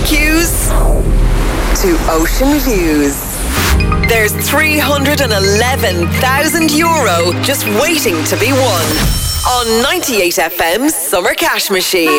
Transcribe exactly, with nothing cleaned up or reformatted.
barbecues to ocean views. There's three hundred eleven thousand euro just waiting to be won on ninety-eight F M's Summer Cash Machine.